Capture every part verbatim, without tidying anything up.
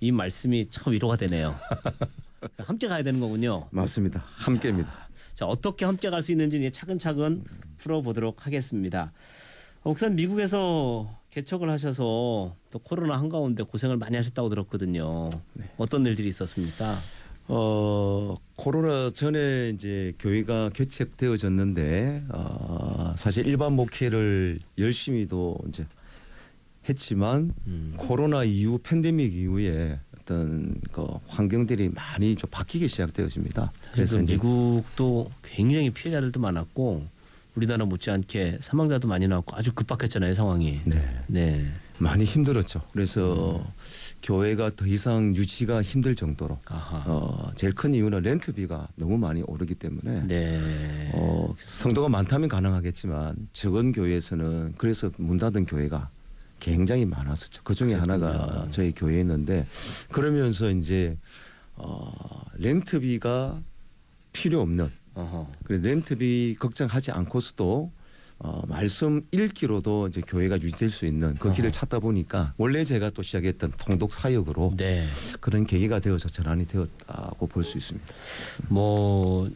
이 말씀이 참 위로가 되네요. 함께 가야 되는 거군요. 맞습니다. 함께입니다. 자, 어떻게 함께 갈 수 있는지 차근차근 풀어보도록 하겠습니다. 목사님 미국에서 개척을 하셔서 또 코로나 한가운데 고생을 많이 하셨다고 들었거든요. 네. 어떤 일들이 있었습니까? 어, 코로나 전에 이제 교회가 개척되어졌는데, 어, 사실 일반 목회를 열심히도 이제 했지만, 음. 코로나 이후, 팬데믹 이후에 어떤 그 환경들이 많이 좀 바뀌기 시작되어집니다. 그래서 미국도 굉장히 피해자들도 많았고, 우리나라 못지않게 사망자도 많이 나왔고 아주 급박했잖아요, 상황이. 네. 네. 많이 힘들었죠. 그래서 음. 교회가 더 이상 유지가 힘들 정도로 어, 제일 큰 이유는 렌트비가 너무 많이 오르기 때문에 네. 어, 성도가 많다면 가능하겠지만 적은 교회에서는 그래서 문 닫은 교회가 굉장히 많았었죠. 그중에 하나가 저희 교회였는데 그러면서 이제 어, 렌트비가 필요 없는 그래 렌트비 걱정하지 않고서도 어, 말씀 읽기로도 이제 교회가 유지될 수 있는 그 길을 어허. 찾다 보니까 원래 제가 또 시작했던 통독 사역으로 네. 그런 계기가 되어서 전환이 되었다고 볼 수 있습니다. 뭐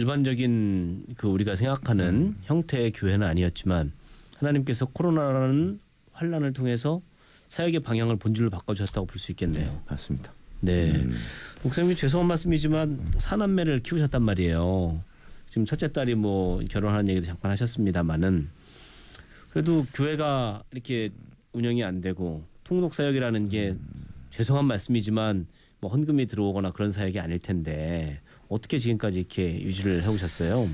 일반적인 그 우리가 생각하는 음. 형태의 교회는 아니었지만 하나님께서 코로나라는 환란을 통해서 사역의 방향을 본질로 바꿔주셨다고 볼 수 있겠네요. 네, 맞습니다. 네, 음. 목사님이 죄송한 말씀이지만 사남매를 키우셨단 말이에요. 지금 첫째 딸이 뭐 결혼하는 얘기도 잠깐 하셨습니다만은 그래도 교회가 이렇게 운영이 안 되고 통독 사역이라는 게 죄송한 말씀이지만 뭐 헌금이 들어오거나 그런 사역이 아닐 텐데 어떻게 지금까지 이렇게 유지를 해오셨어요?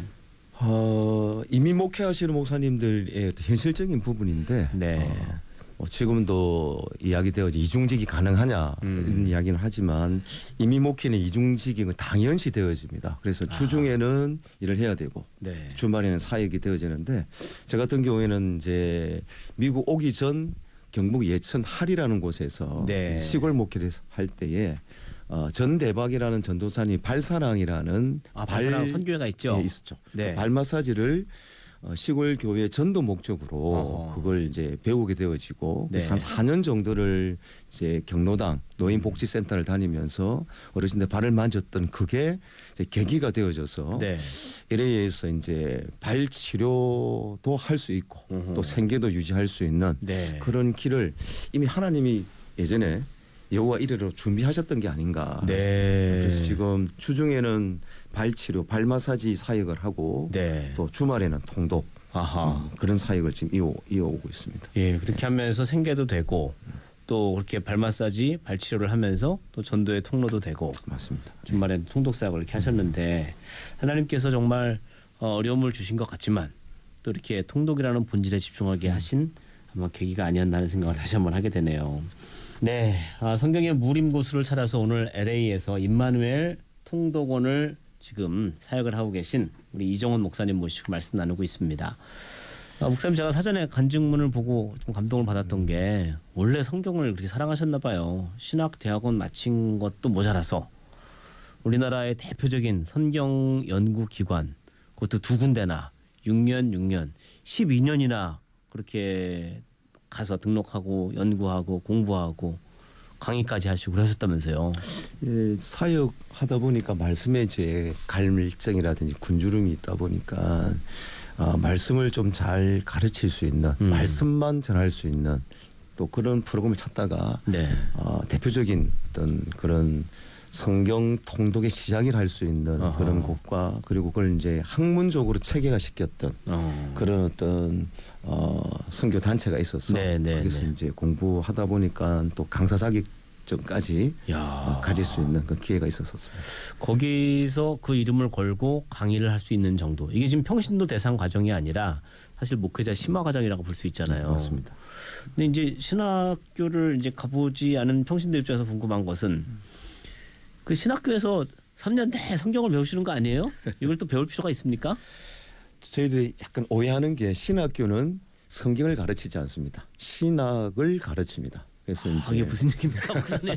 어, 이미 목회하시는 목사님들의 현실적인 부분인데 네. 어, 어, 지금도 이야기되어지 이중직이 가능하냐 음. 이런 이야기는 하지만 이미 목회는 이중직이 당연시 되어집니다. 그래서 아. 주중에는 일을 해야 되고 네. 주말에는 사역이 되어지는데 저 같은 경우에는 이제 미국 오기 전 경북 예천 할이라는 곳에서 네. 시골 목회를 할 때에 어, 전대박이라는 전도사님 발사랑이라는 아, 발사랑 발, 선교회가 있죠. 네, 있었죠. 네. 발 마사지를 어, 시골 교회 전도 목적으로 어허. 그걸 이제 배우게 되어지고 네. 한 사 년 정도를 이제 경로당 노인복지센터를 다니면서 어르신들 발을 만졌던 그게 이제 계기가 되어져서 네. 이래 의해서 이제 발 치료도 할 수 있고 어허. 또 생계도 유지할 수 있는 네. 그런 길을 이미 하나님이 예전에 여호와 이르러 준비하셨던 게 아닌가. 네. 그래서 지금 주중에는 발치료, 발마사지 사역을 하고 네. 또 주말에는 통독 아하. 음, 그런 사역을 지금 이어, 이어오고 있습니다. 예, 그렇게 네. 하면서 생계도 되고 또 그렇게 발마사지, 발치료를 하면서 또 전도의 통로도 되고 맞습니다. 주말에는 통독 사역을 이렇게 하셨는데 하나님께서 정말 어려움을 주신 것 같지만 또 이렇게 통독이라는 본질에 집중하게 하신 아마 계기가 아니었나 하는 생각을 다시 한번 하게 되네요. 네, 아, 성경의 무림고수를 찾아서 오늘 엘에이에서 임마누엘 통독원을 지금 사역을 하고 계신 우리 이정원 목사님 모시고 말씀 나누고 있습니다. 아, 목사님 제가 사전에 간증문을 보고 좀 감동을 받았던 게 원래 성경을 그렇게 사랑하셨나 봐요. 신학대학원 마친 것도 모자라서 우리나라의 대표적인 성경 연구기관 그것도 두 군데나 육 년, 육 년, 십이 년이나 그렇게 가서 등록하고 연구하고 공부하고 강의까지 하시고 그러셨다면서요. 예, 사역하다 보니까 말씀에 이제 갈증이라든지 군주름이 있다 보니까 어, 말씀을 좀 잘 가르칠 수 있는 음. 말씀만 전할 수 있는 또 그런 프로그램을 찾다가 네. 어, 대표적인 어떤 그런 성경 통독의 시작을 할 수 있는 어허. 그런 곳과 그리고 그걸 이제 학문적으로 체계화 시켰던 어. 그런 어떤 어, 선교 단체가 있었어. 네네, 거기서 네. 이제 공부하다 보니까 또 강사 자격증까지 어, 가질 수 있는 그 기회가 있었었습니다. 거기서 그 이름을 걸고 강의를 할 수 있는 정도. 이게 지금 평신도 대상 과정이 아니라 사실 목회자 심화 과정이라고 볼 수 있잖아요. 네, 맞습니다. 근데 이제 신학교를 이제 가보지 않은 평신도 입장에서 궁금한 것은. 그 신학교에서 삼 년 내 성경을 배우시는 거 아니에요? 이걸 또 배울 필요가 있습니까? 저희들이 약간 오해하는 게 신학교는 성경을 가르치지 않습니다. 신학을 가르칩니다. 그래서 아, 이제 이게 무슨 얘기입니까, 목사님?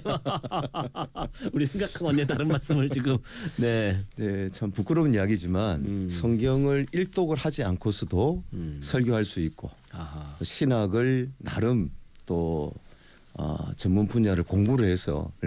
우리 생각한 원래 다른 말씀을 지금 네, 네, 참 부끄러운 이야기지만 음. 성경을 일독을 하지 않고서도 음. 설교할 수 있고 아하. 신학을 나름 또 어, 전문 분야를 공부를 해서